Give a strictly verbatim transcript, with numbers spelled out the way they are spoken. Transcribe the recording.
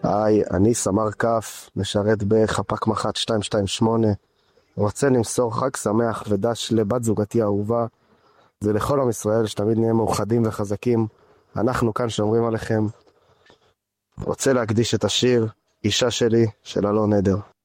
היי, אני סמ"ר כף, משרת בחפ"ק מח"ט שתיים שתיים שמונה. רוצה למסור חג שמח ודש לבת זוגתי האהובה ולכל עם ישראל, שתמיד נהיה מאוחדים וחזקים. אנחנו כאן שומרים עליכם. רוצה להקדיש את השיר אישה שלי של אלון עדר.